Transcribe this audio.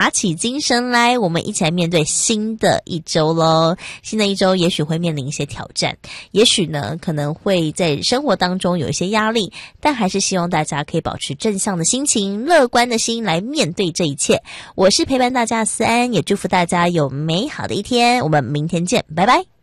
打起精神来，我们一起来面对新的一周咯。新的一周也许会面临一些挑战，也许呢可能会在生活当中有一些压力，但还是希望大家可以保持正向的心情，乐观的心来面对这一切。我是陪伴大家的思安，也祝福大家有美好的一天，我们明天见，拜拜。